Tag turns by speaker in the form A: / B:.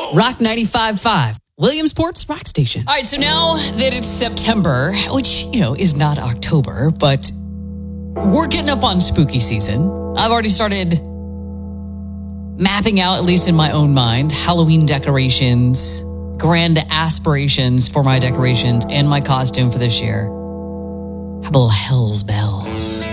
A: Rock 95.5, Williamsport's Rock Station. All right, so now that it's September, which, is not October, but we're getting up on spooky season. I've already started mapping out, at least in my own mind, Halloween decorations, grand aspirations for my decorations and my costume for this year. How about Hell's Bells?